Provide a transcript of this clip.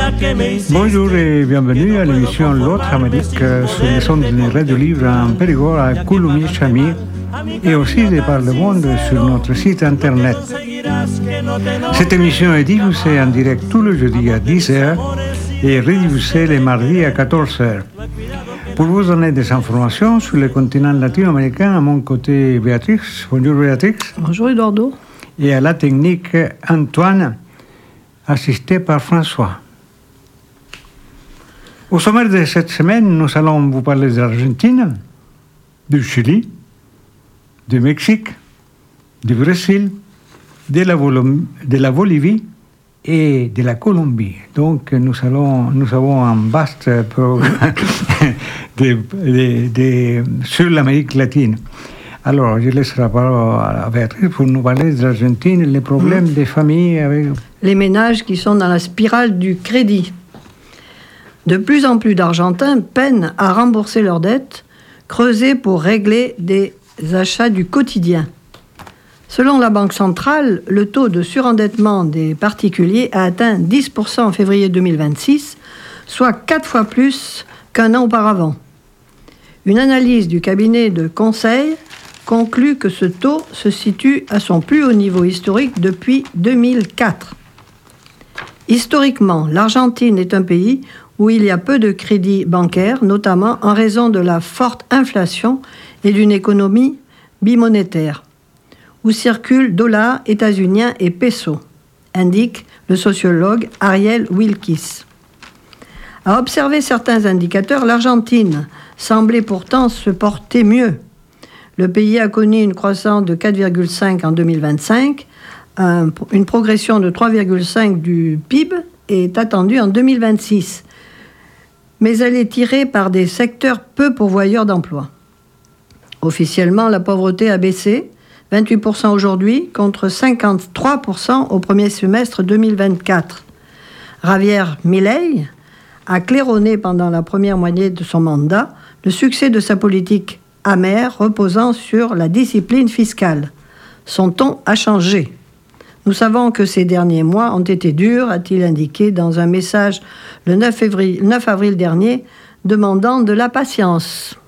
Bonjour et bienvenue à l'émission L'autre Amérique sur les sons de Radio Libre en Périgord à Coulommiers-Chamiers et aussi par le monde sur notre site internet. Cette émission est diffusée en direct tous les jeudis à 10h et rediffusée les mardis à 14h. Pour vous donner des informations sur le continent latino-américain, à mon côté Béatrix. Bonjour Béatrix. Bonjour Eduardo. Et à la technique Antoine, assisté par François. Au sommaire de cette semaine, nous allons vous parler de l'Argentine, du Chili, du Mexique, du Brésil, de la Bolivie et de la Colombie. Donc nous avons un vaste programme sur l'Amérique latine. Alors, je laisse la parole à Béatrice pour nous parler de l'Argentine et les problèmes des familles avec... Les ménages qui sont dans la spirale du crédit. De plus en plus d'Argentins peinent à rembourser leurs dettes, creusées pour régler des achats du quotidien. Selon la Banque centrale, le taux de surendettement des particuliers a atteint 10% en février 2026, soit 4 fois plus qu'un an auparavant. Une analyse du cabinet de conseil conclut que ce taux se situe à son plus haut niveau historique depuis 2004. Historiquement, l'Argentine est un pays où il y a peu de crédits bancaires, notamment en raison de la forte inflation et d'une économie bimonétaire, où circulent dollars états-uniens et pesos, indique le sociologue Ariel Wilkis. À observer certains indicateurs, l'Argentine semblait pourtant se porter mieux. Le pays a connu une croissance de 4,5 en 2025, une progression de 3,5 du PIB est attendue en 2026. Mais elle est tirée par des secteurs peu pourvoyeurs d'emplois. Officiellement, la pauvreté a baissé, 28% aujourd'hui contre 53% au premier semestre 2024. Javier Milei a claironné pendant la première moitié de son mandat le succès de sa politique amère reposant sur la discipline fiscale. Son ton a changé. Nous savons que ces derniers mois ont été durs, a-t-il indiqué dans un message le 9 avril dernier, demandant de la patience.